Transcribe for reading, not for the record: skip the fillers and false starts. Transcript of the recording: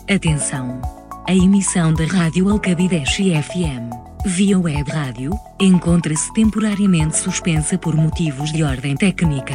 Atenção! A emissão da Rádio Alcabideche FM, via web rádio, encontra-se temporariamente suspensa por motivos de ordem técnica.